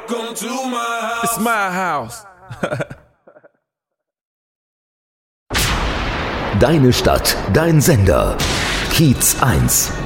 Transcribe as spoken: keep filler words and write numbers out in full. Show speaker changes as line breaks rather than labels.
Welcome to my house.
It's my house.
Deine Stadt, dein Sender. Kiez eins.